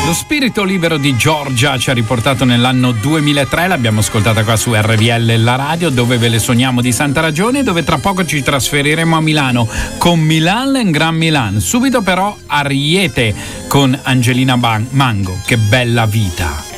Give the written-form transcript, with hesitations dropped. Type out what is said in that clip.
Lo spirito libero di Giorgia ci ha riportato nell'anno 2003, l'abbiamo ascoltata qua su RVL La Radio, dove ve le sogniamo di santa ragione, dove tra poco ci trasferiremo a Milano con Milan and Gran Milan. Subito però Ariete con Angelina Mango, che bella vita.